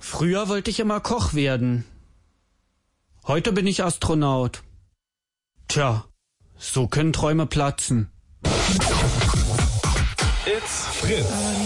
Früher wollte ich immer Koch werden. Heute bin ich Astronaut. Tja, so können Träume platzen. It's Fritz.